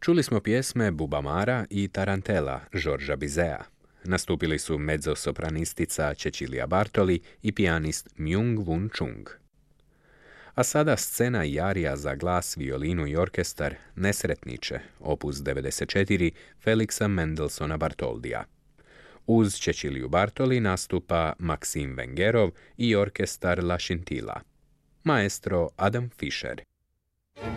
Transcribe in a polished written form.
Čuli smo pjesme Bubamara i Tarantela Žorža Bizea. Nastupili su mezzosopranistica Cecilia Bartoli i pijanist Myung-Whun Chung. A sada scena i arija za glas, violinu i orkestar Nesretniče, opus 94 Felixa Mendelssohna Bartoldija. Uz Ceciliu Bartoli nastupa Maksim Vengerov i orkestar La Scintilla. Maestro Adam Fischer.